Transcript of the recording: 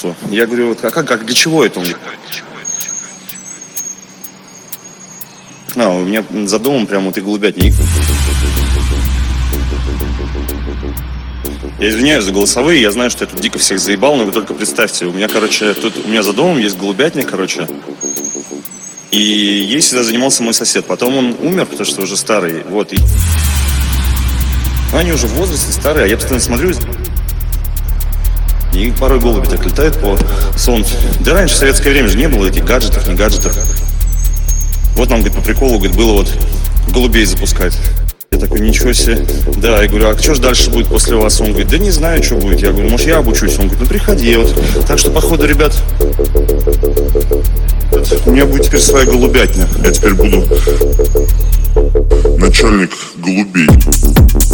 Хорошо. Я говорю, вот, как, для чего это? Он говорит, у меня за домом прям вот и голубятник. Я извиняюсь за голосовые, я знаю, что я тут дико всех заебал, но вы только представьте, у меня за домом есть голубятник, и ей всегда занимался мой сосед. Потом он умер, потому что уже старый, вот. И они уже в возрасте старые, а я постоянно смотрю, и порой голуби так летают по солнцу. Да раньше в советское время же не было этих гаджетов, не гаджетов. Вот нам, говорит, по приколу, говорит, было вот голубей запускать. Я такой, ничего себе. Да, я говорю, а что же дальше будет после вас? Он говорит, да не знаю, что будет. Я говорю, может, я обучусь? Он говорит, ну приходи. Вот. Так что, походу, ребят, у меня будет теперь своя голубятня. Я теперь буду начальник голубей.